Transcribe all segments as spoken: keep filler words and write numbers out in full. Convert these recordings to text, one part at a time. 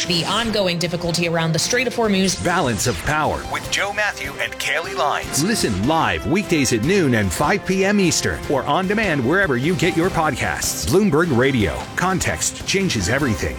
The ongoing difficulty around the Strait of Hormuz. Balance of Power with Joe Matthew and Kaylee Lyons. Listen live weekdays at noon and five p.m. Eastern or on demand wherever you get your podcasts. Bloomberg Radio. Context changes everything.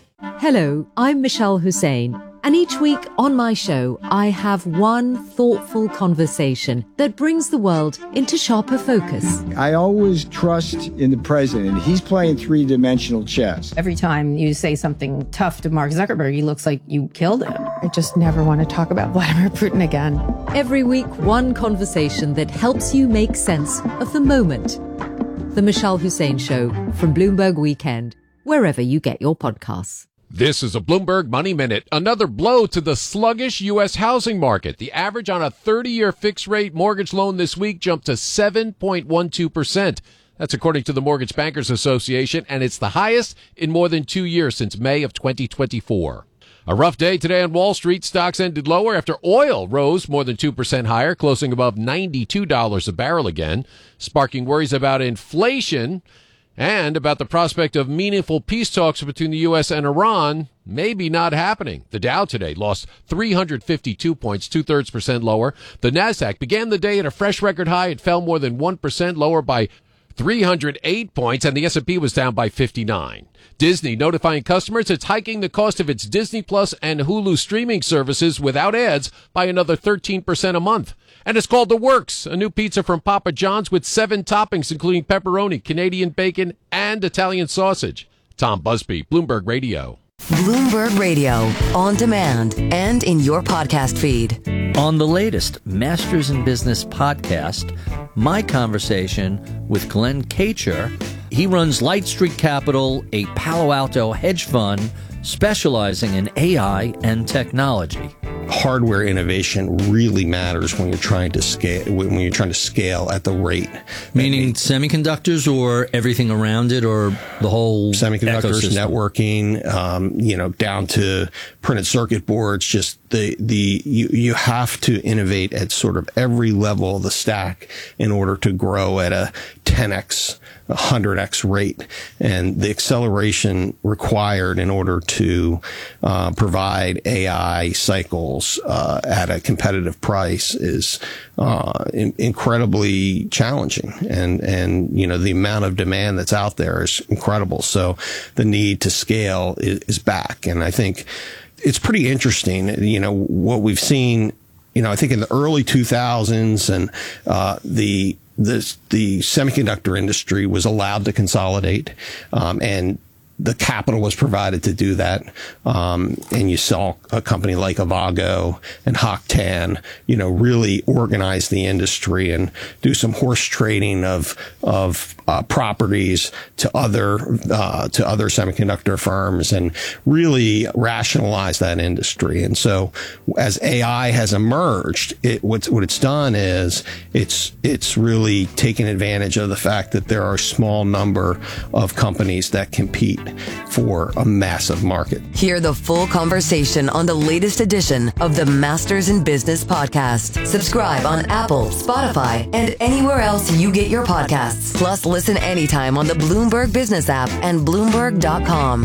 Hello, I'm Michelle Hussein. And each week on my show, I have one thoughtful conversation that brings the world into sharper focus. I always trust in the president. He's playing three-dimensional chess. Every time you say something tough to Mark Zuckerberg, he looks like you killed him. I just never want to talk about Vladimir Putin again. Every week, one conversation that helps you make sense of the moment. The Michelle Hussein Show from Bloomberg Weekend, wherever you get your podcasts. This is a Bloomberg Money Minute. Another blow to the sluggish U S housing market. The average on a thirty-year fixed-rate mortgage loan this week jumped to seven point one two percent. That's according to the Mortgage Bankers Association, and it's the highest in more than two years since May of twenty twenty-four. A rough day today on Wall Street. Stocks ended lower after oil rose more than two percent higher, closing above ninety-two dollars a barrel again, sparking worries about inflation and about the prospect of meaningful peace talks between the U S and Iran maybe not happening. The Dow today lost three hundred fifty-two points, two-thirds percent lower. The Nasdaq began the day at a fresh record high. It fell more than one percent, lower by three hundred eight points, and the S and P was down by fifty-nine. Disney notifying customers it's hiking the cost of its Disney Plus and Hulu streaming services without ads by another thirteen percent a month. And it's called The Works, a new pizza from Papa John's with seven toppings, including pepperoni, Canadian bacon, and Italian sausage. Tom Busby, Bloomberg Radio. Bloomberg Radio, on demand and in your podcast feed. On the latest Masters in Business podcast, my conversation with Glenn Kacher. He runs Light Street Capital, a Palo Alto hedge fund specializing in A I and technology. Hardware innovation really matters when you're trying to scale, when you're trying to scale at the rate. Meaning semiconductors or everything around it, or the whole semiconductors, ecosystem? Networking, um, you know, down to printed circuit boards. Just the the you you have to innovate at sort of every level of the stack in order to grow at a ten x, one hundred x rate, and the acceleration required in order to uh, provide A I cycles uh, at a competitive price is uh, in, incredibly challenging, and and you know the amount of demand that's out there is incredible. So the need to scale is, is back, and I think it's pretty interesting. You know what we've seen. You know I think in the early two thousands and uh, the the the semiconductor industry was allowed to consolidate, um, and the capital was provided to do that. Um, and you saw a company like Avago and Hock Tan, you know, really organize the industry and do some horse trading of, of, uh, properties to other, uh, to other semiconductor firms and really rationalize that industry. And so as A I has emerged, it, what's, what it's done is it's, it's really taken advantage of the fact that there are a small number of companies that compete for a massive market. Hear the full conversation on the latest edition of the Masters in Business podcast. Subscribe on Apple, Spotify, and anywhere else you get your podcasts. Plus, listen anytime on the Bloomberg Business app and Bloomberg dot com.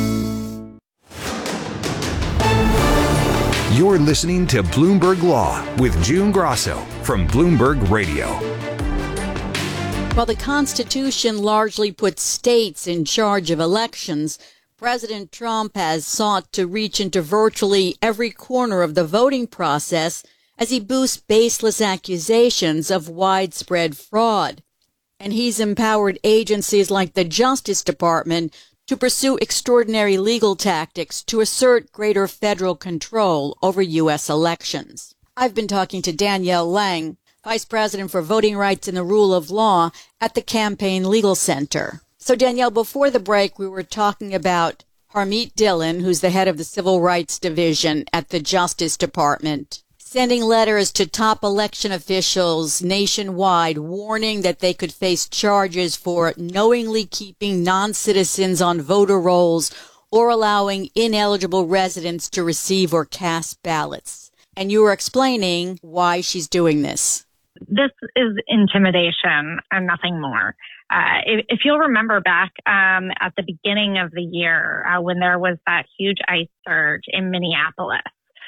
You're listening to Bloomberg Law with June Grosso from Bloomberg Radio. While the Constitution largely puts states in charge of elections, President Trump has sought to reach into virtually every corner of the voting process as he boosts baseless accusations of widespread fraud. And he's empowered agencies like the Justice Department to pursue extraordinary legal tactics to assert greater federal control over U S elections. I've been talking to Danielle Lang, Vice President for Voting Rights and the Rule of Law at the Campaign Legal Center. So, Danielle, before the break, we were talking about Harmeet Dillon, who's the head of the Civil Rights Division at the Justice Department, sending letters to top election officials nationwide warning that they could face charges for knowingly keeping non-citizens on voter rolls or allowing ineligible residents to receive or cast ballots. And you were explaining why she's doing this. This is intimidation and nothing more. Uh, if, if you'll remember back um, at the beginning of the year uh, when there was that huge ICE surge in Minneapolis,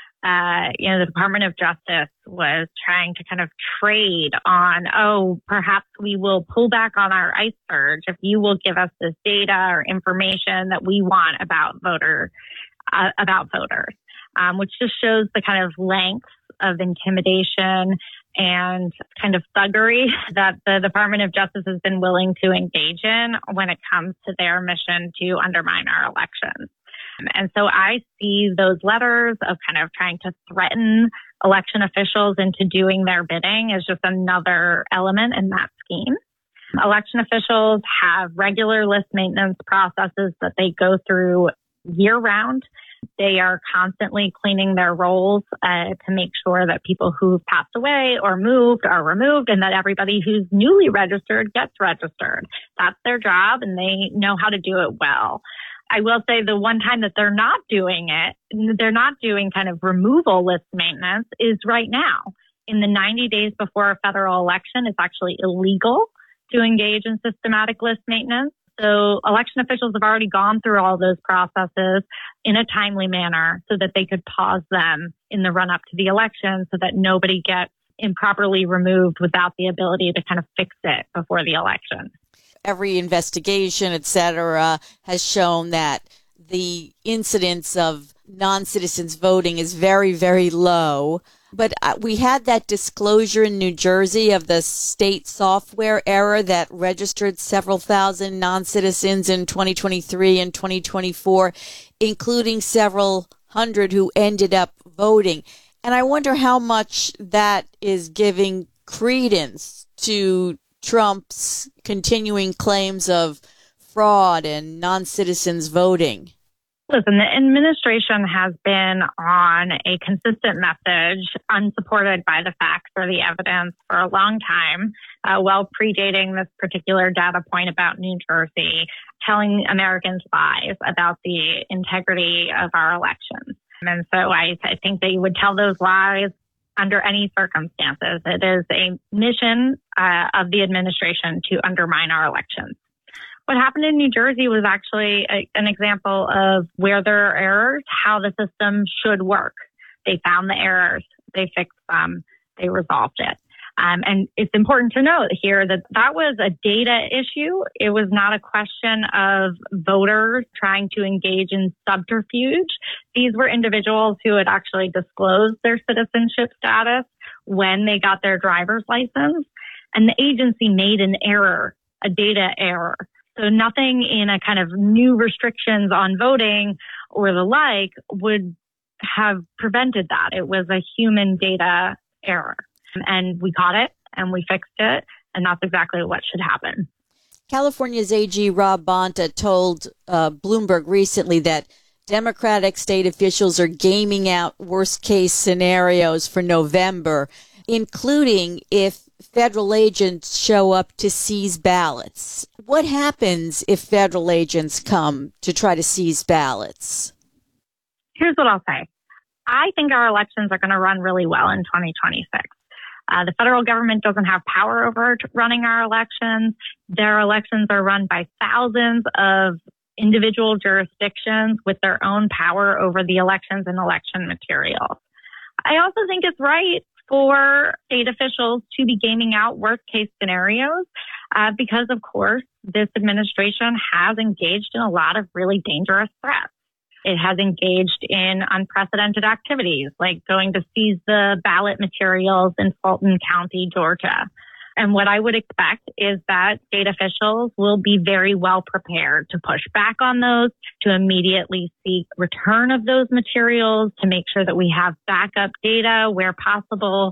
uh, you know, the Department of Justice was trying to kind of trade on, oh, perhaps we will pull back on our ICE surge if you will give us this data or information that we want about voter uh, about voters, um, which just shows the kind of length of intimidation and kind of thuggery that the Department of Justice has been willing to engage in when it comes to their mission to undermine our elections. And so I see those letters of kind of trying to threaten election officials into doing their bidding as just another element in that scheme. Election officials have regular list maintenance processes that they go through year round. They are constantly cleaning their rolls uh, to make sure that people who've passed away or moved are removed and that everybody who's newly registered gets registered. That's their job and they know how to do it well. I will say the one time that they're not doing it, they're not doing kind of removal list maintenance is right now. In the ninety days before a federal election, it's actually illegal to engage in systematic list maintenance. So election officials have already gone through all those processes in a timely manner so that they could pause them in the run up to the election so that nobody gets improperly removed without the ability to kind of fix it before the election. Every investigation, et cetera, has shown that the incidence of non-citizens voting is very, very low. But we had that disclosure in New Jersey of the state software error that registered several thousand non-citizens in twenty twenty-three and twenty twenty-four, including several hundred who ended up voting. And I wonder how much that is giving credence to Trump's continuing claims of fraud and non-citizens voting. Listen, the administration has been on a consistent message, unsupported by the facts or the evidence, for a long time, uh, well predating this particular data point about New Jersey, telling Americans lies about the integrity of our elections. And so I, I think they would tell those lies under any circumstances. It is a mission uh, of the administration to undermine our elections. What happened in New Jersey was actually a, an example of where there are errors, how the system should work. They found the errors, they fixed them, they resolved it. Um, and it's important to note here that that was a data issue. It was not a question of voters trying to engage in subterfuge. These were individuals who had actually disclosed their citizenship status when they got their driver's license. And the agency made an error, a data error. So nothing in a kind of new restrictions on voting or the like would have prevented that. It was a human data error. And we caught it and we fixed it. And that's exactly what should happen. California's A G Rob Bonta told uh, Bloomberg recently that Democratic state officials are gaming out worst case scenarios for November, including if federal agents show up to seize ballots. What happens if federal agents come to try to seize ballots? Here's what I'll say. I think our elections are going to run really well in twenty twenty-six. Uh, the federal government doesn't have power over running our elections. Their elections are run by thousands of individual jurisdictions with their own power over the elections and election materials. I also think it's right for state officials to be gaming out worst case scenarios uh, because, of course, this administration has engaged in a lot of really dangerous threats. It has engaged in unprecedented activities like going to seize the ballot materials in Fulton County, Georgia. And what I would expect is that state officials will be very well prepared to push back on those, to immediately seek return of those materials, to make sure that we have backup data where possible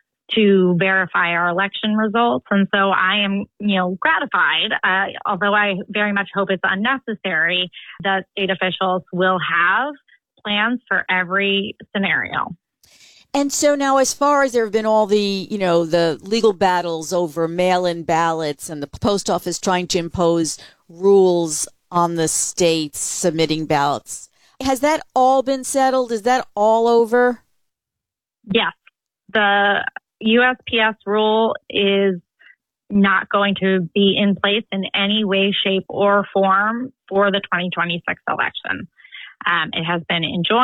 to verify our election results. And so I am, you know, gratified, uh, although I very much hope it's unnecessary, that state officials will have plans for every scenario. And so now, as far as there have been all the, you know, the legal battles over mail-in ballots and the post office trying to impose rules on the states submitting ballots, has that all been settled? Is that all over? Yes. The U S P S rule is not going to be in place in any way, shape, or form for the twenty twenty-six election. Um, it has been enjoined.